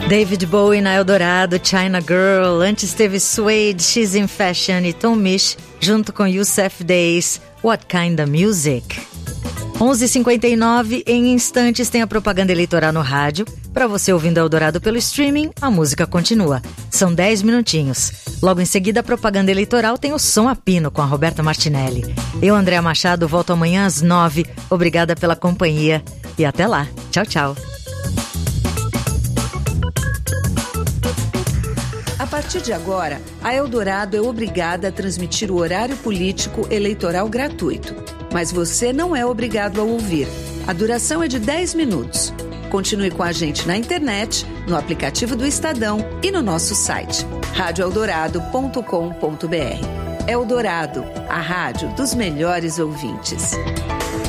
David Bowie na Eldorado, China Girl. Antes teve Suede, She's in Fashion e Tom Misch, junto com Youssef Days, What Kind of Music? 11h59, em instantes tem a propaganda eleitoral no rádio. Para você ouvindo Eldorado pelo streaming, a música continua. São 10 minutinhos. Logo em seguida, a propaganda eleitoral tem o Som a Pino com a Roberta Martinelli. Eu, Andréa Machado, volto amanhã às 9h. Obrigada pela companhia e até lá. Tchau, tchau. A partir de agora, a Eldorado é obrigada a transmitir o horário político eleitoral gratuito. Mas você não é obrigado a ouvir. A duração é de 10 minutos. Continue com a gente na internet, no aplicativo do Estadão e no nosso site, radioeldorado.com.br. Eldorado, a rádio dos melhores ouvintes.